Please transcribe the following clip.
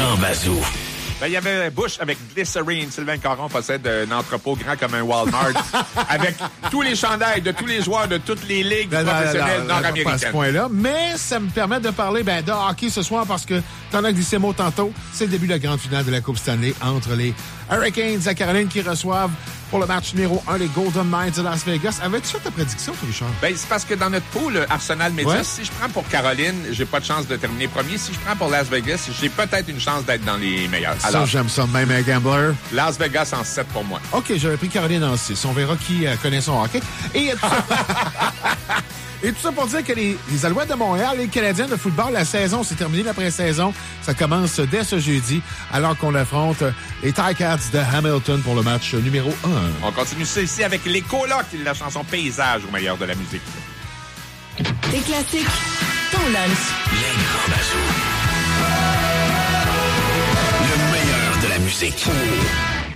grands bazous. Ben, il y avait Bush avec Glycerine. Sylvain Caron possède un entrepôt grand comme un Walmart avec tous les chandails de tous les joueurs de toutes les ligues professionnelles nord-américaines. Pas à ce point-là, mais ça me permet de parler de hockey ce soir parce que t'en as glissé mot tantôt. C'est le début de la grande finale de la Coupe Stanley entre les Hurricanes à Caroline qui reçoivent pour le match numéro 1 les Golden Knights de Las Vegas. Avais-tu fait ta prédiction, Richard? Ben, c'est parce que dans notre pool Arsenal Média, si je prends pour Caroline, j'ai pas de chance de terminer premier. Si je prends pour Las Vegas, j'ai peut-être une chance d'être dans les meilleurs. Alors, j'aime ça, même un gambler. Las Vegas en 7 pour moi. OK, j'avais pris Caroline en 6. On verra qui connaît son hockey. Et tout ça pour dire que les Alouettes de Montréal, les Canadiens de football, la saison, c'est terminé la pré-saison. Ça commence dès ce jeudi, alors qu'on affronte les Ticats de Hamilton pour le match numéro 1. On continue ça ici avec les colocs, la chanson Paysage au meilleur de la musique. Des classiques, ton lunch. Les grands bazous. Le meilleur de la musique.